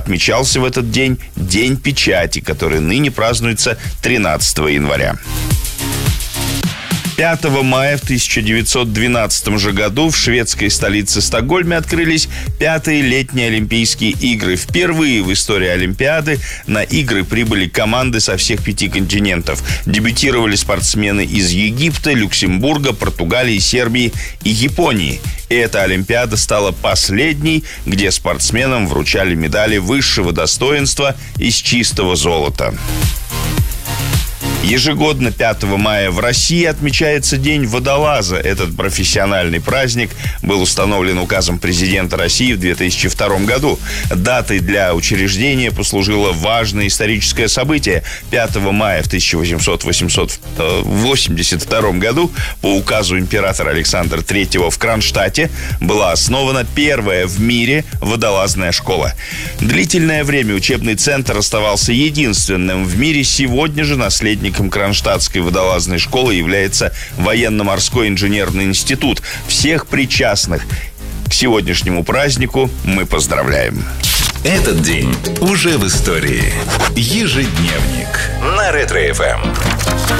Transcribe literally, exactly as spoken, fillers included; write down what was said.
Отмечался в этот день День печати, который ныне празднуется тринадцатого января. пятого мая в тысяча девятьсот двенадцатом же году в шведской столице Стокгольме открылись пятые летние Олимпийские игры. Впервые в истории Олимпиады на игры прибыли команды со всех пяти континентов. Дебютировали спортсмены из Египта, Люксембурга, Португалии, Сербии и Японии. И эта Олимпиада стала последней, где спортсменам вручали медали высшего достоинства из чистого золота. Ежегодно пятого мая в России отмечается День водолаза. Этот профессиональный праздник был установлен указом президента России в две тысячи втором году. Датой для учреждения послужило важное историческое событие. пятого мая в тысяча восемьсот восемьдесят втором году по указу императора Александра третьего в Кронштадте была основана первая в мире водолазная школа. Длительное время учебный центр оставался единственным в мире. Сегодня же наследником Кронштадтской водолазной школы является Военно-морской инженерный институт. Всех причастных к сегодняшнему празднику мы поздравляем. Этот день уже в истории. Ежедневник на Ретро-эф эм.